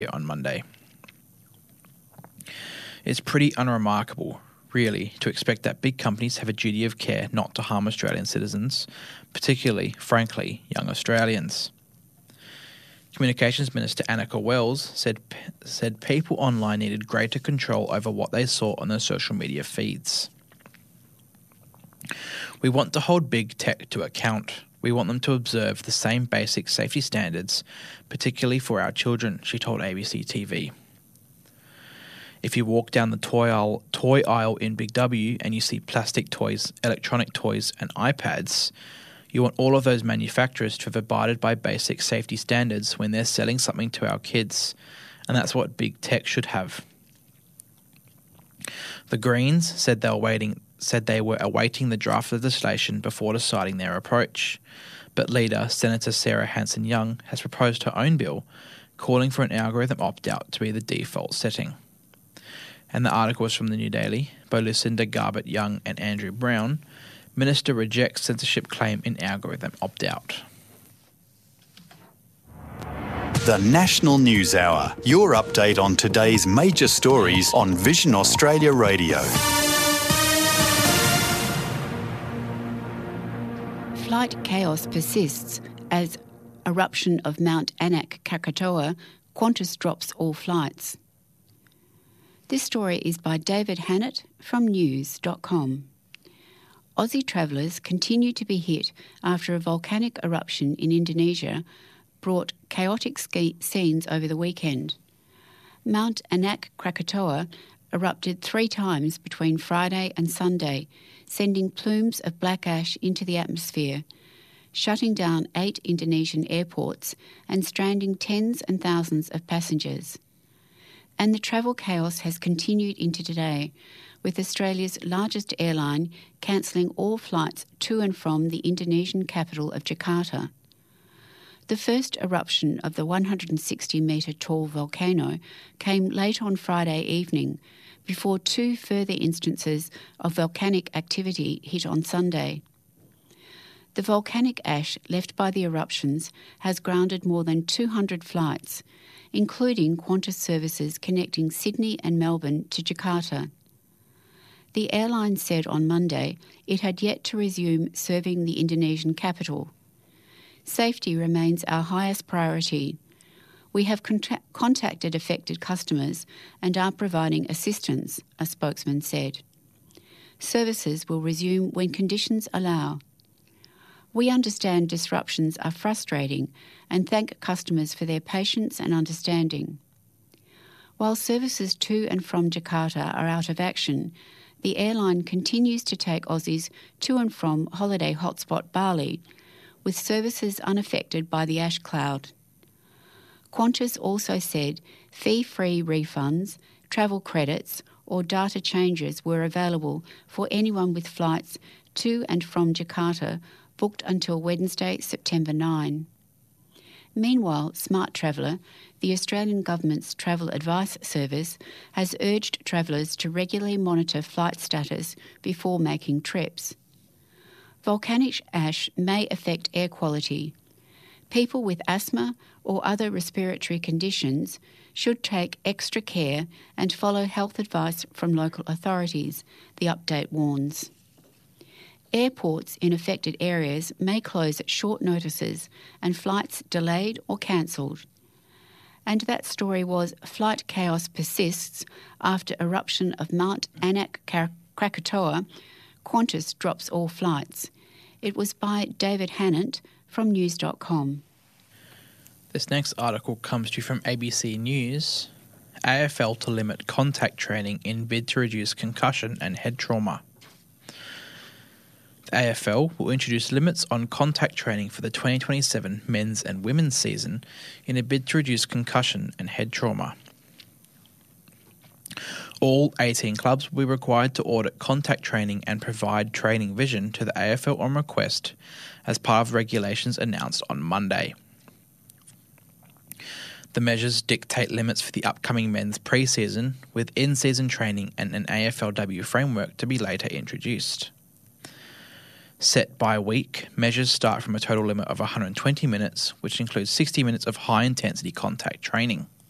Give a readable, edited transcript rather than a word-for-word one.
on Monday. It's pretty unremarkable, really, to expect that big companies have a duty of care not to harm Australian citizens, particularly, frankly, young Australians. Communications Minister Annika Wells said people online needed greater control over what they saw on their social media feeds. We want to hold big tech to account. We want them to observe the same basic safety standards, particularly for our children, she told ABC TV. If you walk down the toy aisle in Big W and you see plastic toys, electronic toys and iPads, you want all of those manufacturers to have abided by basic safety standards when they're selling something to our kids, and that's what big tech should have. The Greens said they were awaiting the draft legislation before deciding their approach, but leader Senator Sarah Hanson-Young has proposed her own bill, calling for an algorithm opt-out to be the default setting. And the article is from the New Daily by Lucinda Garbutt-Young and Andrew Brown. Minister rejects censorship claim in algorithm opt-out. The National News Hour, your update on today's major stories on Vision Australia Radio. Flight chaos persists as eruption of Mount Anak Krakatoa, Qantas drops all flights. This story is by David Hannett from news.com. Aussie travellers continue to be hit after a volcanic eruption in Indonesia brought chaotic scenes over the weekend. Mount Anak Krakatoa erupted 3 times between Friday and Sunday, sending plumes of black ash into the atmosphere, shutting down 8 Indonesian airports and stranding tens and thousands of passengers. And the travel chaos has continued into today, with Australia's largest airline cancelling all flights to and from the Indonesian capital of Jakarta. The first eruption of the 160-metre tall volcano came late on Friday evening, before 2 further instances of volcanic activity hit on Sunday. The volcanic ash left by the eruptions has grounded more than 200 flights, including Qantas services connecting Sydney and Melbourne to Jakarta. The airline said on Monday it had yet to resume serving the Indonesian capital. Safety remains our highest priority. We have contacted affected customers and are providing assistance, a spokesman said. Services will resume when conditions allow. We understand disruptions are frustrating and thank customers for their patience and understanding. While services to and from Jakarta are out of action, the airline continues to take Aussies to and from holiday hotspot Bali, with services unaffected by the ash cloud. Qantas also said fee-free refunds, travel credits or data changes were available for anyone with flights to and from Jakarta booked until Wednesday, September 9. Meanwhile, Smart Traveller, the Australian Government's travel advice service, has urged travellers to regularly monitor flight status before making trips. Volcanic ash may affect air quality. People with asthma or other respiratory conditions should take extra care and follow health advice from local authorities, the update warns. Airports in affected areas may close at short notices and flights delayed or cancelled. And that story was Flight Chaos Persists After Eruption of Mount Anak Krakatoa, Qantas Drops All Flights. It was by David Hannett from news.com. This next article comes to you from ABC News. AFL to limit contact training in bid to reduce concussion and head trauma. The AFL will introduce limits on contact training for the 2027 men's and women's season in a bid to reduce concussion and head trauma. All 18 clubs will be required to audit contact training and provide training vision to the AFL on request as part of regulations announced on Monday. The measures dictate limits for the upcoming men's pre-season, with in-season training and an AFLW framework to be later introduced. Set by week, measures start from a total limit of 120 minutes, which includes 60 minutes of high-intensity contact training.